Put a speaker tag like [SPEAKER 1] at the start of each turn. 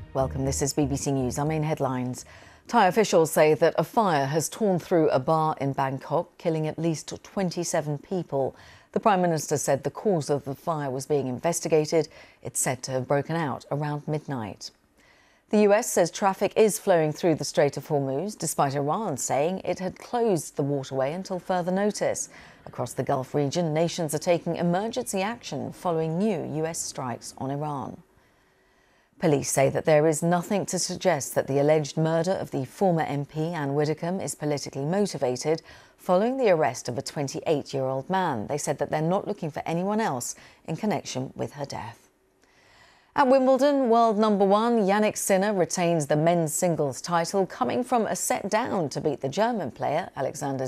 [SPEAKER 1] Welcome, this is BBC News. Our main headlines. Thai officials say that a fire has torn through a bar in Bangkok, killing at least 27 people. The Prime Minister said the cause of the fire was being investigated. It's said to have broken out around midnight. The US says traffic is flowing through the Strait of Hormuz, despite Iran saying it had closed the waterway until further notice. Across the Gulf region, nations are taking emergency action following new US strikes on Iran. Police say that there is nothing to suggest that the alleged murder of the former MP Anne Widdecombe is politically motivated following the arrest of a 28-year-old man. They said that they're not looking for anyone else in connection with her death. At Wimbledon, world number one Jannik Sinner retains the men's singles title, coming from a set down to beat the German player Alexander